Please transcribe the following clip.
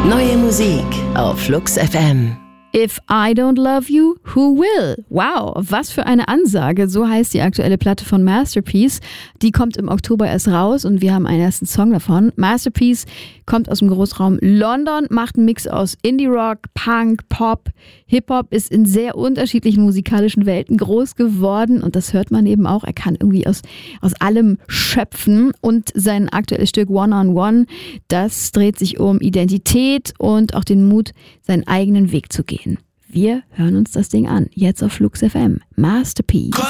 Neue Musik auf Flux FM. If I don't love you, who will? Wow, was für eine Ansage. So heißt die aktuelle Platte von Masterpiece. Die kommt im Oktober erst raus und wir haben einen ersten Song davon. Masterpiece kommt aus dem Großraum London, macht einen Mix aus Indie-Rock, Punk, Pop. Hip-Hop, ist in sehr unterschiedlichen musikalischen Welten groß geworden und das hört man eben auch. Er kann irgendwie aus allem schöpfen und sein aktuelles Stück One on One, das dreht sich um Identität und auch den Mut, seinen eigenen Weg zu gehen. Wir hören uns das Ding an, jetzt auf Flux FM. Masterpiece.